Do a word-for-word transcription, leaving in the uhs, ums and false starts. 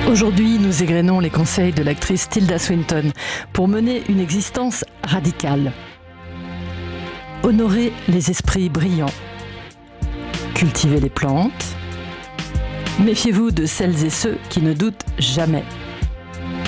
Aujourd'hui, nous égrenons les conseils de l'actrice Tilda Swinton pour mener une existence radicale. Honorer les esprits brillants. Cultiver les plantes. Méfiez-vous de celles et ceux qui ne doutent jamais.